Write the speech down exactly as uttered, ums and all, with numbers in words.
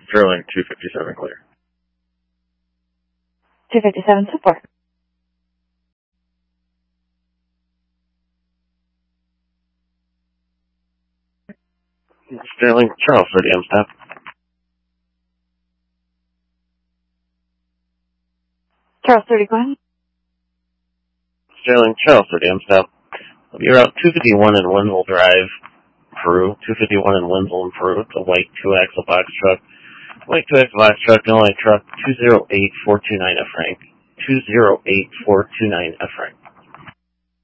Sterling two fifty-seven clear. two fifty-seven, support. Sterling Charles thirty M stop. Charles thirty, go ahead. Sterling Charles thirty M stop. You're out two fifty-one in Winslow Drive, Peru. two fifty-one in Winslow, Peru. It's a white two-axle box truck. White two-axle box truck, Illinois truck two zero eight four two nine F rank. two zero eight four two nine F rank.